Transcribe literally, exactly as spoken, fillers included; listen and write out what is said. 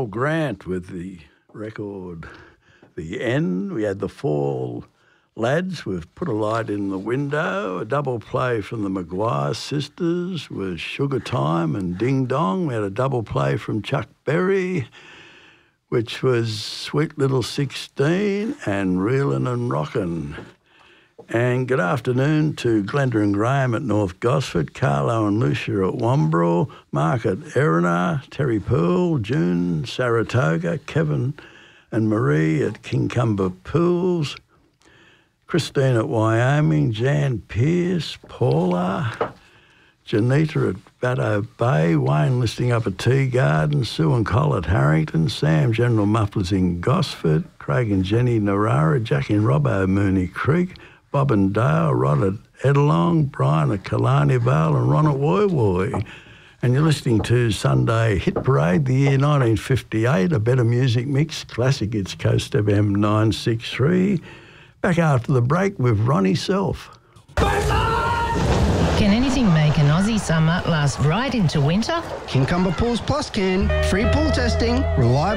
Noel Grant with the record The End. We had the Four Lads with Put a Light in the Window, a double play from the Maguire Sisters with Sugar Time and Ding Dong. We had a double play from Chuck Berry, which was Sweet Little sixteen and Reelin' and Rockin'. And good afternoon to Glenda and Graham at North Gosford, Carlo and Lucia at Wambrel, Mark at Erina, Terry Poole, June, Saratoga, Kevin and Marie at Kincumber Pools, Christine at Wyoming, Jan Pierce, Paula, Janita at Baddo Bay, Wayne listening up at Tea Garden, Sue and Col at Harrington, Sam, General Mufflers in Gosford, Craig and Jenny Narara, Jackie and Robbo, Mooney Creek, Bob and Dale, Rod at Edelong, Brian at Killarney Vale and Ron at Woy Woy. And you're listening to Sunday Hit Parade, the year nineteen fifty-eight, a better music mix, classic, it's Coast F M nine sixty-three. Back after the break with Ronnie Self. Can anything make an Aussie summer last right into winter? Kincumber Pools Plus can. Free pool testing, reliable